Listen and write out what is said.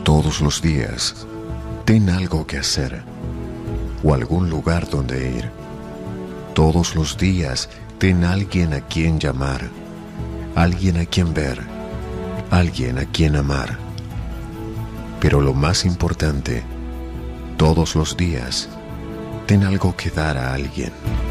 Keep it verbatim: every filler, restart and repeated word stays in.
Todos los días, ten algo que hacer o algún lugar donde ir. Todos los días, ten alguien a quien llamar, alguien a quien ver, alguien a quien amar. Pero lo más importante, todos los días, ten algo que dar a alguien.